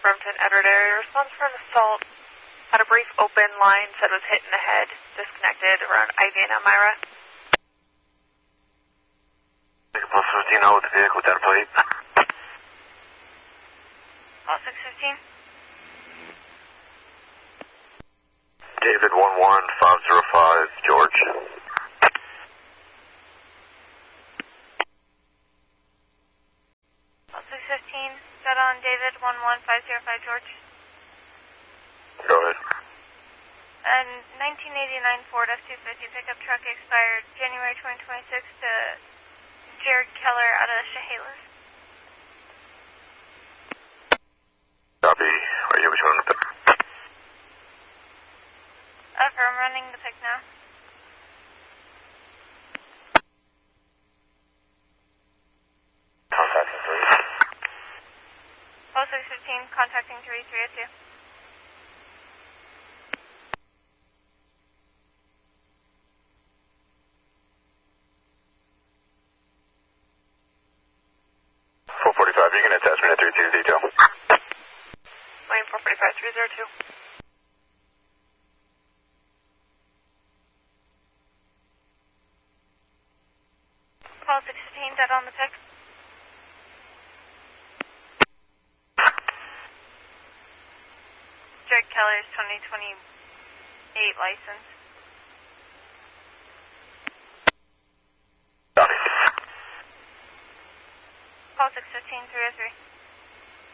Brampton, Edward area. Response for an assault. Had a brief open line, said was hit in the head, disconnected around Ivy and Elmira. Plus 15 out with the vehicle, dead plate. All 615. David 11505, George. All 615, got on David 11505, George. Go ahead. 1989 Ford F-250 pickup truck expired January 2026 to Jared Keller out of Chehalis. Copy. Are you between the pick? I'm running the pick now. Contacting 3. All 615, contacting 302. You can attach me to 32 detail. Lane 445 302. Call 615, dead on the pick. Jared Keller's 2028 license. Copy. Call 615 303.